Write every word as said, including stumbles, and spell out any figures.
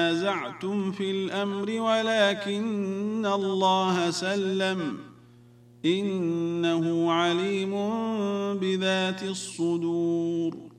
تنازعتم في الأمر ولكن الله سلم إنه عليم بذات الصدور